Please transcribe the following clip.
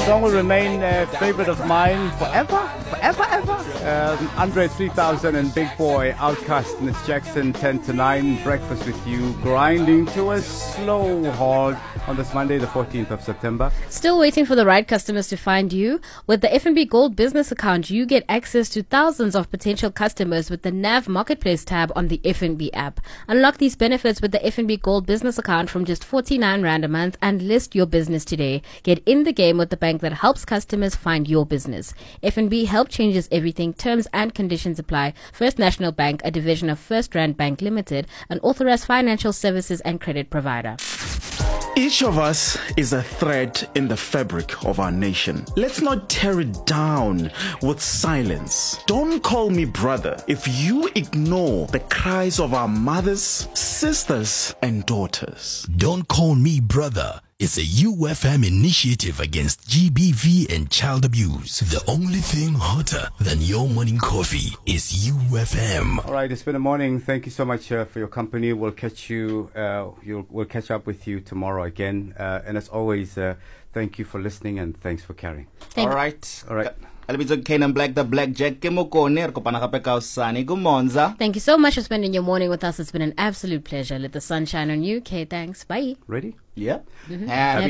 song will remain a favorite of mine forever, Andre 3000 and Big Boy, Outcast, Miss Jackson, 10 to 9, Breakfast with You, grinding to a slow halt on this Monday, the 14th of September. Still waiting for the right customers to find you? With the FNB Gold business account, you get access to thousands of potential customers with the NAV Marketplace tab on the FNB app. Unlock these benefits with the FNB Gold business account from just 49 Rand a month and list your business today. Get in the game with the bank that helps customers find your business. FNB Help changes everything. Terms and conditions apply. First National Bank, a division of First Rand Bank Limited, an authorized financial services and credit provider. Each of us is a thread in the fabric of our nation. Let's not tear it down with silence. Don't call me brother if you ignore the cries of our mothers, sisters, and daughters. Don't call me brother. It's a UFM initiative against GBV and child abuse. The only thing hotter than your morning coffee is UFM. All right, it's been a morning. Thank you so much for your company. We'll catch you. We'll catch up with you tomorrow again. And as always, thank you for listening and thanks for caring. All right. Alright. Kane Black, the Blackjack, Good morning. Thank you so much for spending your morning with us. It's been an absolute pleasure. Let the sun shine on you. Okay, thanks. Bye. Ready? Yeah. Mm-hmm. Happy